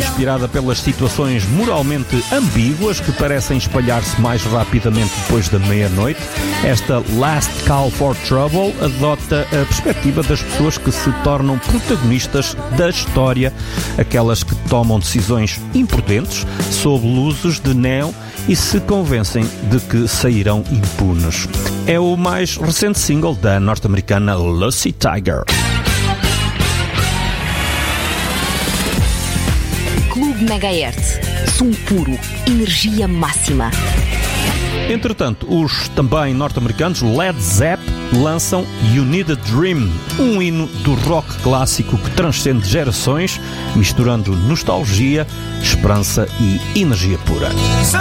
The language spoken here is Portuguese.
inspirada pelas situações moralmente ambíguas que parecem espalhar-se mais rapidamente depois da meia-noite, esta Last Call for Trouble adota a perspectiva das pessoas que se tornam protagonistas da história, aquelas que tomam decisões imprudentes sob luzes de neon e se convencem de que sairão impunes. É o mais recente single da norte-americana Lucy Tiger. Clube Megahertz. Som puro. Energia máxima. Entretanto, os também norte-americanos Led Zepp lançam You Need a Dream, um hino do rock clássico que transcende gerações, misturando nostalgia, esperança e energia pura.